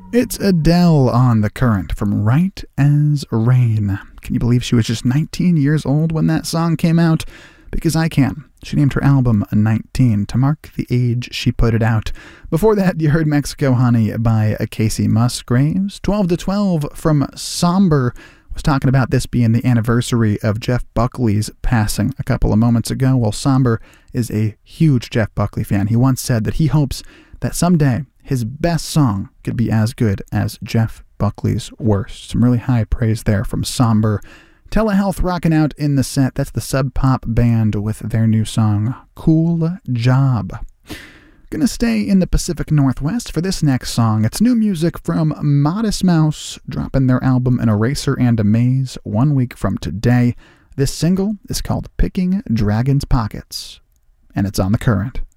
It's Adele on The Current from Right as Rain. Can you believe she was just 19 years old when that song came out? Because I can. She named her album 19 to mark the age she put it out. Before that, you heard Mexico Honey by Casey Musgraves. 12 to 12 from Somber was talking about this being the anniversary of Jeff Buckley's passing a couple of moments ago. Well, Somber is a huge Jeff Buckley fan. He once said that he hopes that someday his best song could be as good as Jeff Buckley's worst. Some really high praise there from Somber. Telehealth rocking out in the set. That's the Sub Pop band with their new song, Cool Job. Gonna stay in the Pacific Northwest for this next song. It's new music from Modest Mouse, dropping their album An Eraser and a Maze 1 week from today. This single is called Picking Dragon's Pockets, and it's on The Current.